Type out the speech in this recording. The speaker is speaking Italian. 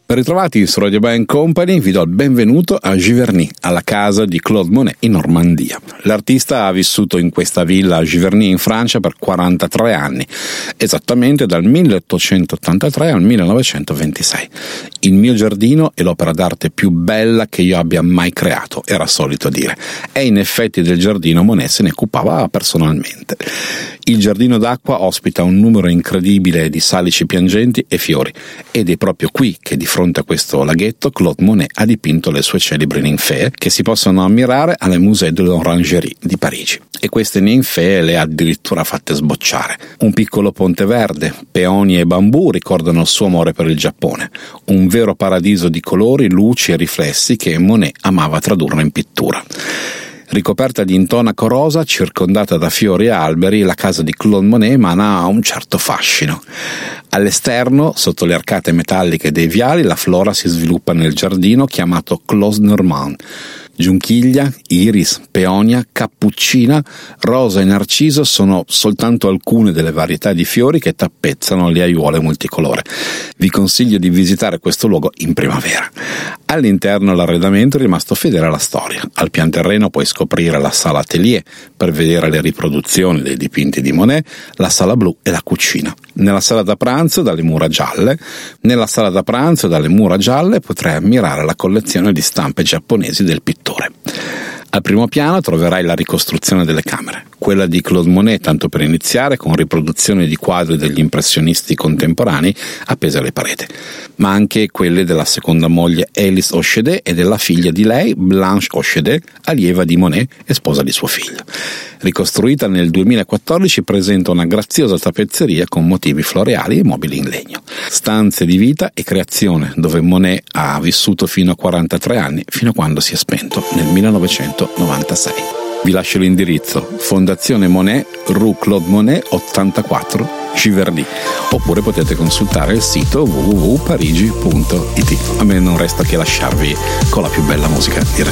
Ben ritrovati su Radio Band Company, vi do il benvenuto a Giverny, alla casa di Claude Monet in Normandia. L'artista ha vissuto in questa villa a Giverny in Francia per 43 anni, esattamente dal 1883 al 1926. Il mio giardino è l'opera d'arte più bella che io abbia mai creato, era solito dire, e in effetti del giardino Monet se ne occupava personalmente. Il giardino d'acqua ospita un numero incredibile di salici piangenti e fiori, ed è proprio qui che di fronte a questo laghetto Claude Monet ha dipinto le sue celebri ninfee che si possono ammirare alle Musée de l'Orangerie di Parigi. E queste ninfee le ha addirittura fatte sbocciare. Un piccolo ponte verde, peoni e bambù ricordano il suo amore per il Giappone, un vero paradiso di colori, luci e riflessi che Monet amava tradurre in pittura. Ricoperta di intonaco rosa, circondata da fiori e alberi, la casa di Claude Monet emana un certo fascino. All'esterno, sotto le arcate metalliche dei viali, la flora si sviluppa nel giardino chiamato Clos Normand. Giunchiglia, iris, peonia, cappuccina, rosa e narciso sono soltanto alcune delle varietà di fiori che tappezzano le aiuole multicolore. Vi consiglio di visitare questo luogo in primavera. All'interno l'arredamento è rimasto fedele alla storia. Al pian terreno puoi scoprire la sala atelier per vedere le riproduzioni dei dipinti di Monet, la sala blu e la cucina. Nella sala da pranzo dalle mura gialle potrai ammirare la collezione di stampe giapponesi del pittore. Al primo piano troverai la ricostruzione delle camere, quella di Claude Monet tanto per iniziare, con riproduzioni di quadri degli impressionisti contemporanei appese alle pareti, ma anche quelle della seconda moglie Alice Hochet e della figlia di lei, Blanche Hochet, allieva di Monet e sposa di suo figlio. Ricostruita nel 2014, presenta una graziosa tappezzeria con motivi floreali e mobili in legno. Stanze di vita e creazione, dove Monet ha vissuto fino a 43 anni, fino a quando si è spento nel 1996. Vi lascio l'indirizzo: Fondazione Monet, Rue Claude Monet 84, Giverny, oppure potete consultare il sito www.parigi.it. A me non resta che lasciarvi con la più bella musica di